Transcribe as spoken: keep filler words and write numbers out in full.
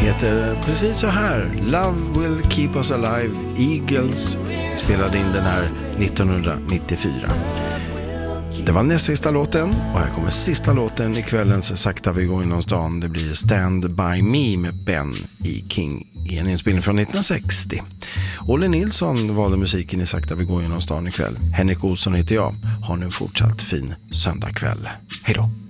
heter precis så här. Love Will Keep Us Alive. Eagles spelade in den här nittonhundranittiofyra. Det var näst sista låten och här kommer sista låten i kvällens Sakta vi går inom stan. Det blir Stand By Me med Ben E. King i en inspelning från nittonhundrasextio. Olle Nilsson valde musiken i Sakta vi går inom stan ikväll. Henrik Olsson heter jag. Ha nu en fortsatt fin söndagkväll. Hej då!